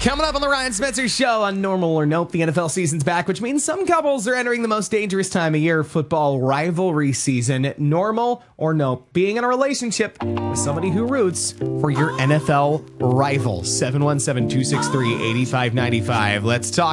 Coming up on the Ryan Spencer Show on Normal or Nope, the NFL season's back, which means some couples are entering the most dangerous time of year, football rivalry season. Normal or Nope, being in a relationship with somebody who roots for your NFL rival. 717-263-8595. Let's talk.